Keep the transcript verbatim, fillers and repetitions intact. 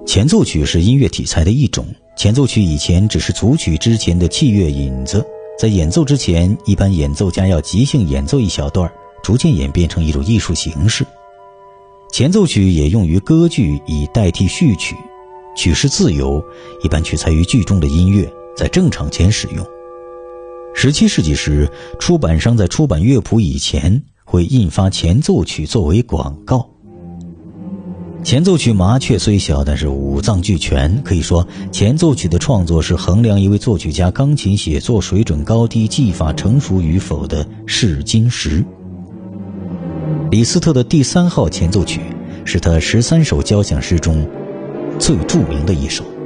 前奏曲是音乐体裁的一种，前奏曲以前只是组曲之前的器乐引子，在演奏之前，一般演奏家要即兴演奏一小段，逐渐演变成一种艺术形式。前奏曲也用于歌剧以代替序曲，曲式自由，一般取材于剧中的音乐，在正场前使用。十七世纪时，出版商在出版乐谱以前会印发前奏曲作为广告。前奏曲麻雀虽小，但是五脏俱全，可以说前奏曲的创作是衡量一位作曲家钢琴写作水准高低、技法成熟与否的试金石。李斯特的第三号前奏曲是他十三首交响诗中最著名的一首。